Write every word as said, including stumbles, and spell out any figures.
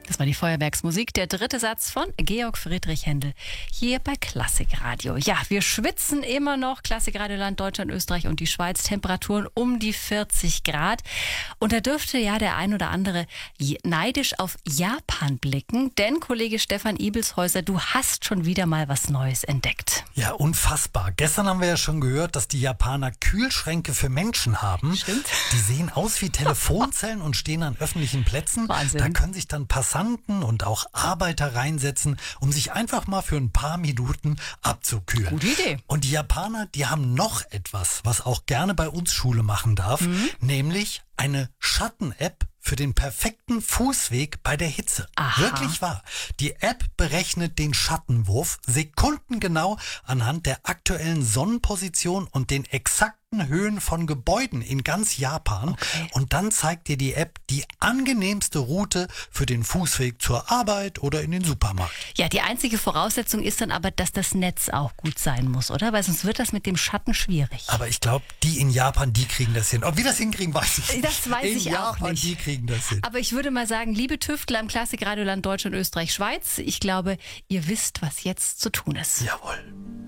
Das war die Feuerwerksmusik, der dritte Satz von Georg Friedrich Händel hier bei Klassikradio. Ja, wir schwitzen immer noch. Klassikradioland Deutschland, Österreich und die Schweiz. Temperaturen um die vierzig Grad. Und da dürfte ja der ein oder andere neidisch auf Japan blicken. Denn Kollege Stefan Ibelshäuser, du hast schon wieder mal was Neues entdeckt. Ja, unfassbar. Gestern haben wir ja schon gehört, dass die Japaner Kühlschränke für Menschen haben. Stimmt. Die sehen aus wie Telefonzellen und stehen an öffentlichen Plätzen. Wahnsinn. Da können sich dann Passanten und auch Arbeiter reinsetzen, um sich einfach mal für ein paar Minuten abzukühlen. Gute Idee. Und die Japaner, die haben noch etwas, was auch gerne bei uns Schule machen darf, mhm. nämlich eine Schatten-App für den perfekten Fußweg bei der Hitze. Aha. Wirklich wahr. Die App berechnet den Schattenwurf sekundengenau anhand der aktuellen Sonnenposition und den exakten Höhen von Gebäuden in ganz Japan. Okay. Und dann zeigt dir die App die angenehmste Route für den Fußweg zur Arbeit oder in den Supermarkt. Ja, die einzige Voraussetzung ist dann aber, dass das Netz auch gut sein muss, oder? Weil sonst wird das mit dem Schatten schwierig. Aber ich glaube, die in Japan, die kriegen das hin. Ob wir das hinkriegen, weiß ich nicht. Das weiß in ich Japan, auch nicht. Die kriegen das hin. Aber ich würde mal sagen, liebe Tüftler im Klassikradioland Deutschland, Österreich, Schweiz, ich glaube, ihr wisst, was jetzt zu tun ist. Jawohl.